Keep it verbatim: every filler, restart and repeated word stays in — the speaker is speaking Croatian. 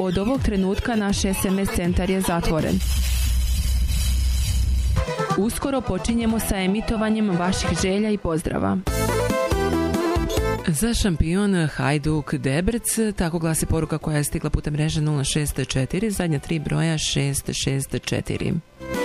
Od ovog trenutka naš es em es centar je zatvoren. Uskoro počinjemo sa emitovanjem vaših želja i pozdrava. Za šampion Hajduk Debrec, tako glasi poruka koja je stigla putem mreže nula šest četiri, zadnja tri broja šest šest četiri.